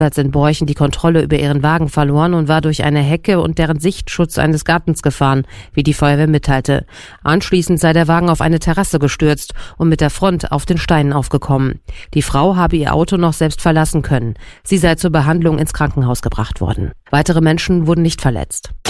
hat in Borchen die Kontrolle über ihren Wagen verloren und war durch eine Hecke und deren Sichtschutz eines Gartens gefahren, wie die Feuerwehr mitteilte. Anschließend sei der Wagen auf eine Terrasse gestürzt und mit der Front auf den Steinen aufgekommen. Die Frau habe ihr Auto noch selbst verlassen können. Sie sei zur Behandlung ins Krankenhaus gebracht worden. Weitere Menschen wurden nicht verletzt.